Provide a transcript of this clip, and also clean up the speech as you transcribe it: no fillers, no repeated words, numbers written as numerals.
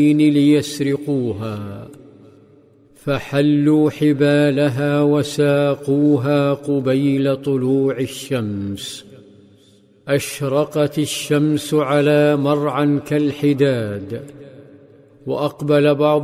ليسرقوها، فحلوا حبالها وساقوها قبيل طلوع الشمس. أشرقت الشمس على مرعى كالحداد، وأقبل بعض